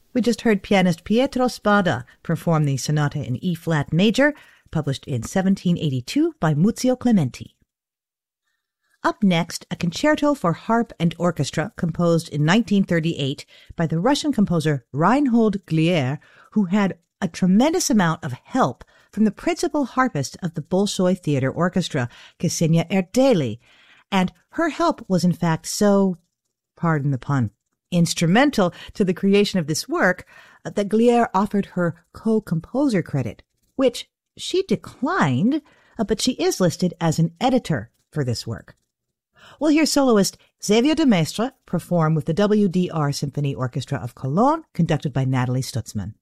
We just heard pianist Pietro Spada perform the sonata in E-flat major, published in 1782 by Muzio Clementi. Up next, a concerto for harp and orchestra composed in 1938 by the Russian composer Reinhold Glier, who had a tremendous amount of help from the principal harpist of the Bolshoi Theater Orchestra, Ksenia Erdely, and her help was in fact so, pardon the pun, instrumental to the creation of this work that Glier offered her co-composer credit, which she declined, but she is listed as an editor for this work. We'll hear soloist Xavier de Maistre perform with the WDR Symphony Orchestra of Cologne, conducted by Natalie Stutzman.